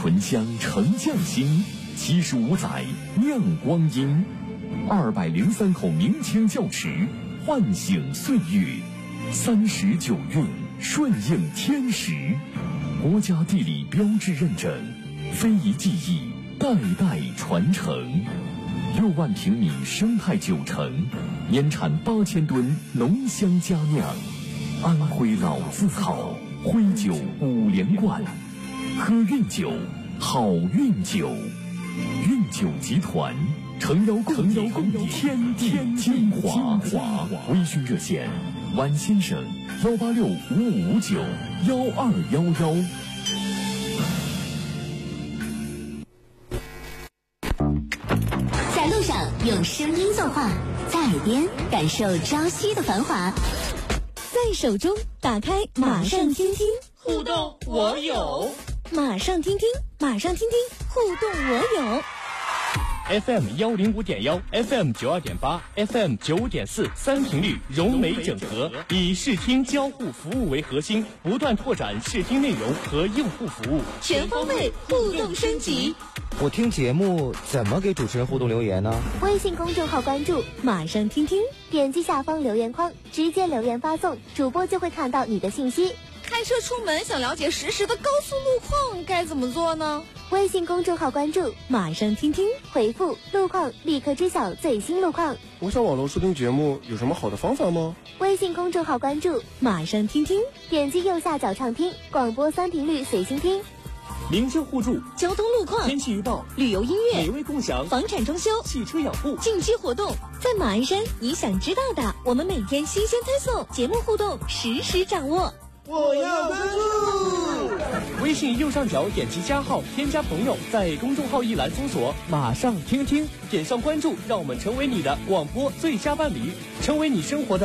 醇香沉匠心，75载酿光阴，203口明清窖池唤醒岁月，39韵顺应天时，国家地理标志认证，非遗技艺代代传承，6万平米生态酒城，年产8000吨浓香佳酿，安徽老字号徽酒5连冠，喝韵酒，好运酒。韵酒集团诚邀共你天地精华。微醺热线：晚先生18655591211。 在路上用声音作画，在耳边感受朝夕的繁华，在手中打开马上听听， 互动我有。 马上听听，马上听听，互动我有。 FM 105.1 ，FM 92.8 ，FM 95.4，三频率融媒整合，以视听交互服务为核心，不断拓展视听内容和用户服务， 全方位互动升级。 我听节目怎么给主持人互动留言呢？ 微信公众号关注马上听听，点击下方留言框，直接留言发送，主播就会看到你的信息。 开车出门想了解实时的高速路况该怎么做呢？ 微信公众号关注马上听听，回复路况立刻知晓最新路况。 我想网络收听节目有什么好的方法吗？ 微信公众号关注马上听听，点击右下角畅听，广播3频率随心听。 民生互助、 交通路况、 天气预报、 旅游音乐、 美味共享、 房产装修、 汽车养护、 近期活动， 在马鞍山你想知道的，我们每天新鲜推送，节目互动实时掌握。 我要关注。 微信右上角点击加号，添加朋友，在公众号一栏搜索马上听听，点上关注，让我们成为你的广播最佳伴侣，成为你生活的